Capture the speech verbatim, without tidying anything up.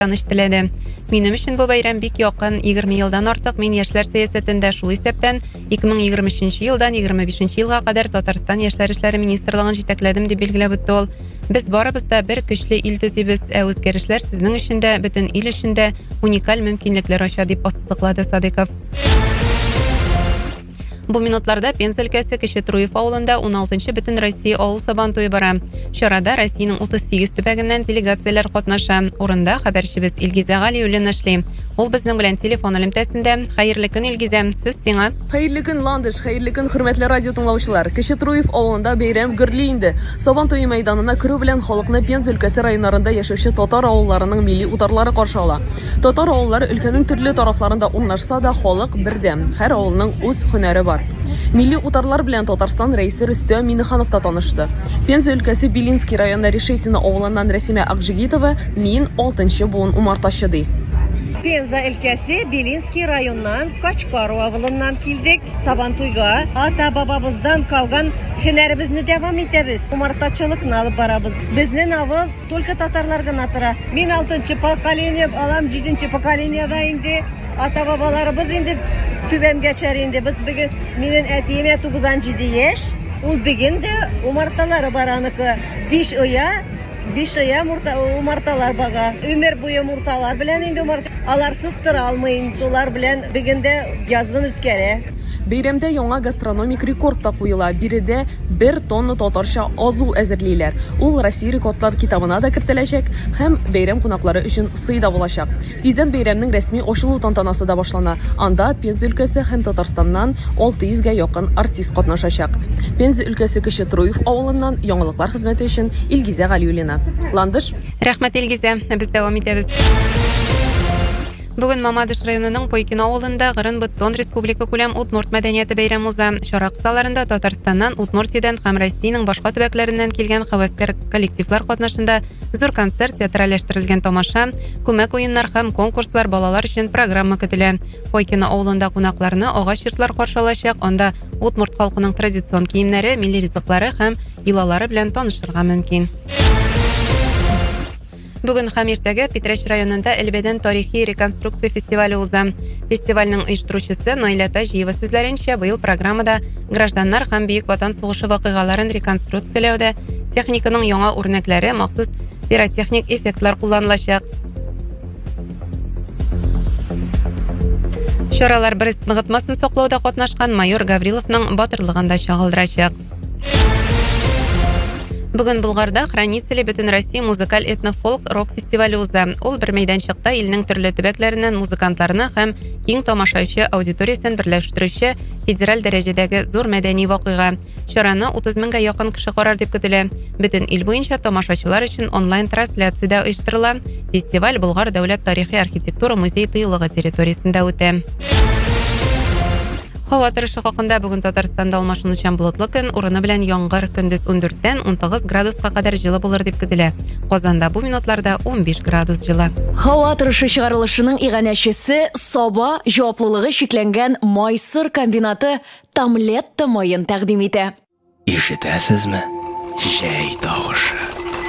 таныш теләде. Минем өчен бу бәйрәм бик якын, егерме елдан артык мин яшьләр сәясәтендә, шул исәптән ике мең егерме өченче елдан егерме бишенче елга кадәр Татарстан яшьләр эшләре министрлыгын җитәкләдем дип билгеләп үтте ул. Без барыбыз да бер көчле ил төзибез, ә үзгәрешләр сезнең өчен дә, бөтен ил өчен дә уникаль мөмкинлекләр ача дип ассызыклады Садыйков. Бу минутларда Пенза өлкәсе Кече Труев авылында он алтынчы бөтен Россия авыл сабан туе бара. Чарада Россиянең утыз сигез төбәгеннән делегацияләр катнаша. Урында хәбәрчебез Илгизә Галиуллина эшли. Ул безнең белән телефон элемтәсендә. Хәерле көн, Илгизә, сүз сиңа. Хәерле көн, Ландыш, хәерле көн, хөрмәтле радио тыңлаучылар. Кече Труев авылында бәйрәм гөрли инде. Сабан туе мәйданына керү белән халыкны Пенза өлкәсе районнарында яшәүче татар авылларының милли утарлары каршы ала. Татар авыллары өлкәнең төрле тарафларында урнашса да, халык бердәм. Һәр авылның үз һөнәре бар. Милли утарлар белән Татарстан рәисе Рөстәм Миннеханов та танышты. Пенза өлкәсе Белинский районы Решетина авылыннан Рәсимә Акжигитова мин алтынчы буын умартачы ди. Пенза өлкәсе Белинский районнан Качкару авылыннан килдек. Сабантуйга ата-бабабыздан калган һөнәребезне дәвам итәбез. Умартачылыкны алып барабыз. Безнең авыл только татарлар гына тора. Мин алтынчы поколение, алам җиденче поколениеда инде. Ата-бабаларыбыз инде түбәнгә чәр инде. Без бүген минем әтиемә тугыздан җиде яшь. Ул бүген дә умарталары бар аныкы. биш оя Биш ая умарталар бага. Өмер буе умарталар белән инде умарта. Аларсыз тора алмый. Шулар белән бигендә язын үткәрә. Бәйрәмдә яңа гастрономик рекорд та куела. Биредә бер тонна татарча азу әзерлиләр. Ул Россия рекордлар китабына да кертеләчәк һәм бәйрәм кунаклары өчен сый да булачак. Тиздән бәйрәмнең рәсми ачылу тантанасы да башлана. Анда Пенза өлкәсе һәм Татарстаннан алты йөзгә якын артист катнашачак. Пенза өлкәсе Кече Труев авылыннан яңалыклар хезмәте өчен Илгизә Галиуллина. Ландыш. Рәхмәт, Илгизә. Без дәвам итәбез. Бүген Мамадыш районының Пойкин авылында Гырын Быттон республика күләм Удмурт мәдәнияте бәйрәме уза. Чара кысаларында Татарстаннан, Удмуртиядән һәм Россиянең башка төбәкләреннән килгән хәвәскәр коллективлар катнашында зур концерт, театральләштерелгән тамаша, күмәк уеннар һәм конкурслар, балалар өчен программа көтелә. Пойкин авылында кунакларны агач йортлар каршы алачак. Анда Удмурт халкының традицион киемнәре, милли ризыклары һәм йолалары белән танышырга мөмкин. Бүген һәм иртәгә Питрәч районында Элбәдән тарихи реконструкция фестивале уза. Фестивальнең оештыручысы Наилә Таҗиева сүзләренчә, быел программада гражданнар һәм Бөек Ватан сугышы вакыйгаларын реконструкцияләүдә техниканың яңа үрнәкләре, махсус пиротехник эффектлар кулланылачак. Чаралар Брест ныгытмасын саклауда катнашкан майор Гавриловның батырлыгын да чагылдырачак. Бүген Булгарда Хранители бөтен Россия музыкаль этнофолк рок фестивале уза. Ул бер мәйданчыкта илнең төрле төбәкләреннән музыкантларны һәм киң тамашачы аудиториясын берләштерүче федераль дәрәҗәдәге зур мәдәни вакыйга. Чараны утыз меңгә якын кеше карар дип көтелә. Бөтен ил буенча тамашачылар өчен онлайн трансляциядә оештырыла. Фестиваль Болгар дәүләт тарихи архитектура музей тыюлыгы территориясендә үтә. Һава торышы хакында бүген Татарстанда алмашынучан болытлы көн, урыны белән яңгыр, көндез ундүрттән он тугыз градуска кадәр җылы булыр дип көтелә. Казанда бу минутларда он биш градус җылы. Һава торышы чыгарылышының иганәчесе Саба җаваплылыгы шикләнгән Майсыр комбинаты Тамлетта майын тәкъдим итә. Ишетәсезме? Җәй тавышы.